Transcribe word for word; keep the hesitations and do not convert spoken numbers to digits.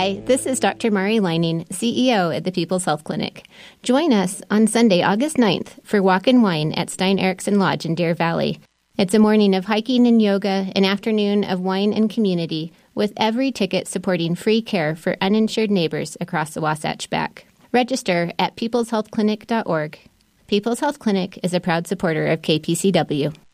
Hi, this is Doctor Mari Leining, C E O at the People's Health Clinic. Join us on Sunday, August ninth for Walk and Wine at Stein Eriksen Lodge in Deer Valley. It's a morning of hiking and yoga, an afternoon of wine and community, with every ticket supporting free care for uninsured neighbors across the Wasatch Back. Register at peoples health clinic dot org. People's Health Clinic is a proud supporter of K P C W.